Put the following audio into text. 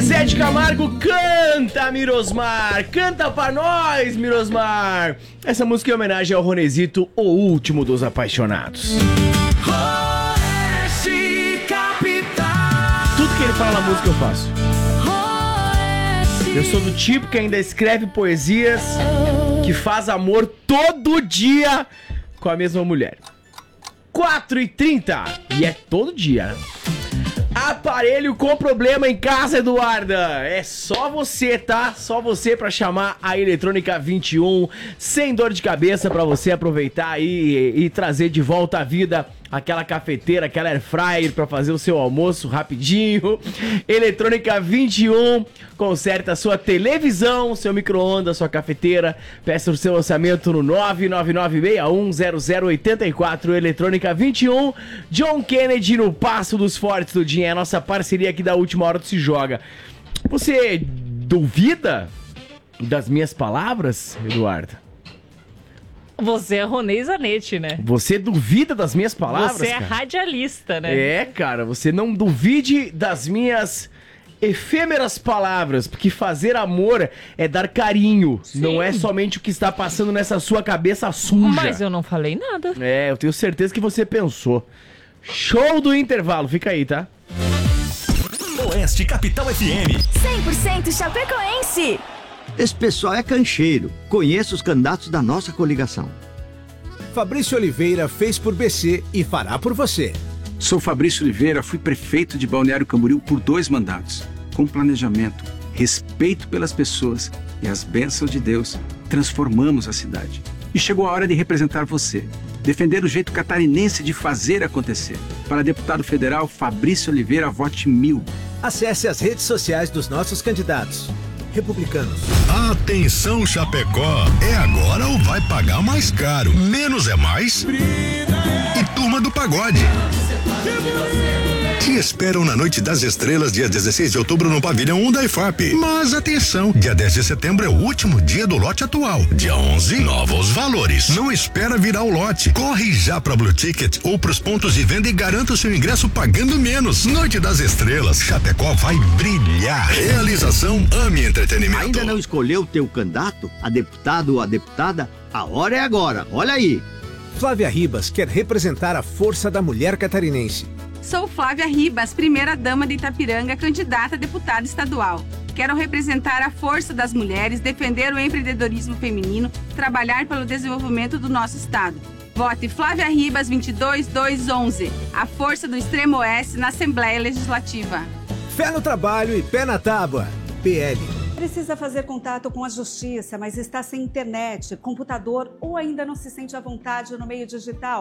Zé de Camargo, canta, Mirosmar! Canta pra nós, Mirosmar! Essa música é em homenagem ao Ronezito, o último dos apaixonados. Oeste Capital. Tudo que ele fala na música eu faço. Eu sou do tipo que ainda escreve poesias, que faz amor todo dia com a mesma mulher. 4h30. E é todo dia, né? Aparelho com problema em casa, Eduarda. É só você, tá? Só você pra chamar a Eletrônica 21, sem dor de cabeça, pra você aproveitar aí e trazer de volta à vida aquela cafeteira, aquela air fryer pra fazer o seu almoço rapidinho. Eletrônica 21 conserta a sua televisão, seu micro-ondas, sua cafeteira. Peça o seu orçamento no 999610084. Eletrônica 21, John Kennedy, no Passo dos Fortes do Dinho. É a nossa parceria aqui da Última Hora do Se Joga. Você duvida das minhas palavras, Eduardo? Você é Ronei Zanetti, né? Você duvida das minhas palavras, Você é cara? radialista, né? É, cara, você não duvide das minhas efêmeras palavras, porque fazer amor é dar carinho, Sim. Não é somente o que está passando nessa sua cabeça suja. Mas eu não falei nada. É, eu tenho certeza que você pensou. Show do intervalo, fica aí, tá? Oeste Capital FM. 100% chapecoense. Esse pessoal é cancheiro. Conheço os candidatos da nossa coligação. Fabrício Oliveira fez por BC e fará por você. Sou Fabrício Oliveira, fui prefeito de Balneário Camboriú por 2 mandatos. Com planejamento, respeito pelas pessoas e as bênçãos de Deus, transformamos a cidade. E chegou a hora de representar você. Defender o jeito catarinense de fazer acontecer. Para deputado federal, Fabrício Oliveira, vote 1000. Acesse as redes sociais dos nossos candidatos. Republicanos. Atenção, Chapecó, é agora ou vai pagar mais caro? Menos é mais? E Turma do Pagode. Te esperam na Noite das Estrelas, dia 16 de outubro, no pavilhão 1 da IFAP. Mas atenção, dia 10 de setembro é o último dia do lote atual. Dia 11, novos valores. Não espera virar o lote. Corre já pra Blue Ticket ou pros pontos de venda e garanta o seu ingresso pagando menos. Noite das Estrelas, Chapecó vai brilhar. Realização Ame Entretenimento. Ainda não escolheu o teu candidato, a deputado ou a deputada? A hora é agora, olha aí. Flávia Ribas quer representar a força da mulher catarinense. Sou Flávia Ribas, primeira-dama de Itapiranga, candidata a deputada estadual. Quero representar a força das mulheres, defender o empreendedorismo feminino, trabalhar pelo desenvolvimento do nosso estado. Vote Flávia Ribas 22211, a força do Extremo Oeste na Assembleia Legislativa. Fé no trabalho e pé na tábua. PL. Precisa fazer contato com a justiça, mas está sem internet, computador ou ainda não se sente à vontade no meio digital?